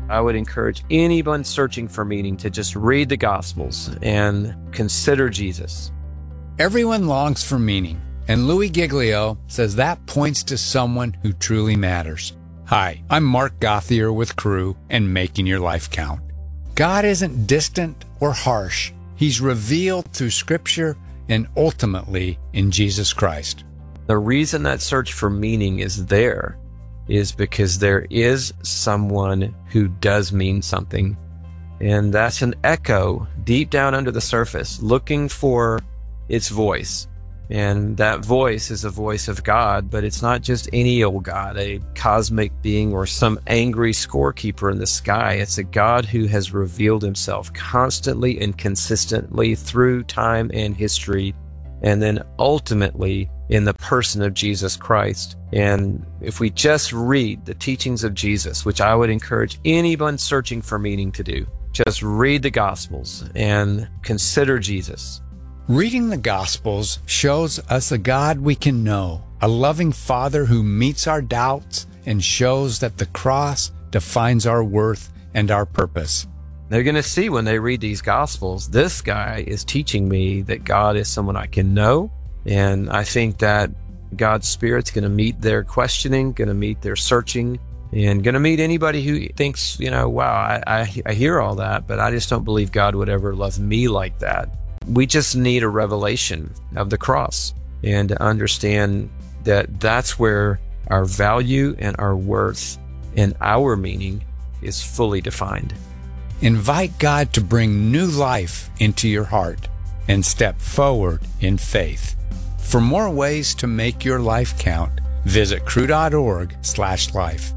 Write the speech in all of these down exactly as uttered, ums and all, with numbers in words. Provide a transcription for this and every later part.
I would encourage anyone searching for meaning to just read the Gospels and consider Jesus. Everyone longs for meaning, and Louis Giglio says that points to someone who truly matters. Hi, I'm Mark Gauthier with Crew and Making Your Life Count. God isn't distant or harsh. He's revealed through Scripture and ultimately in Jesus Christ. The reason that search for meaning is there is because there is someone who does mean something. And that's an echo deep down under the surface, looking for its voice. And that voice is a voice of God, but it's not just any old God, a cosmic being or some angry scorekeeper in the sky. It's a God who has revealed himself constantly and consistently through time and history, and then ultimately in the person of Jesus Christ. And if we just read the teachings of Jesus, which I would encourage anyone searching for meaning to do, just read the Gospels and consider Jesus. Reading the Gospels shows us a God we can know, a loving Father who meets our doubts and shows that the cross defines our worth and our purpose. They're going to see when they read these Gospels, this guy is teaching me that God is someone I can know. And I think that God's Spirit's going to meet their questioning, going to meet their searching, and going to meet anybody who thinks, you know, wow, I, I, I hear all that, but I just don't believe God would ever love me like that. We just need a revelation of the cross and to understand that that's where our value and our worth and our meaning is fully defined. Invite God to bring new life into your heart and step forward in faith. For more ways to make your life count, visit crew.org slash life.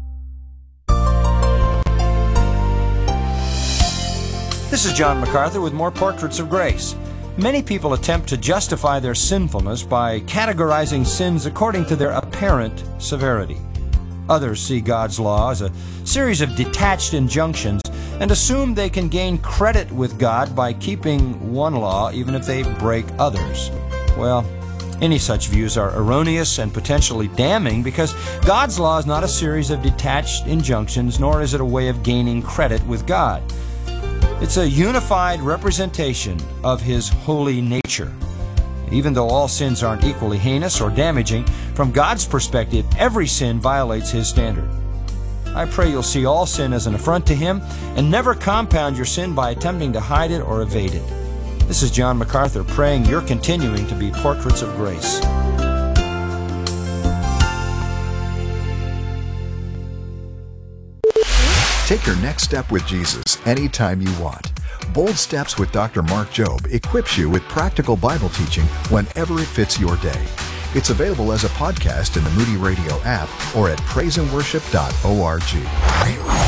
This is John MacArthur with more Portraits of Grace. Many people attempt to justify their sinfulness by categorizing sins according to their apparent severity. Others see God's law as a series of detached injunctions and assume they can gain credit with God by keeping one law even if they break others. Well, any such views are erroneous and potentially damning because God's law is not a series of detached injunctions, nor is it a way of gaining credit with God. It's a unified representation of His holy nature. Even though all sins aren't equally heinous or damaging, from God's perspective, every sin violates His standard. I pray you'll see all sin as an affront to Him and never compound your sin by attempting to hide it or evade it. This is John MacArthur praying you're continuing to be Portraits of Grace. Take your next step with Jesus anytime you want. Bold Steps with Doctor Mark Jobe equips you with practical Bible teaching whenever it fits your day. It's available as a podcast in the Moody Radio app or at praise and worship dot org.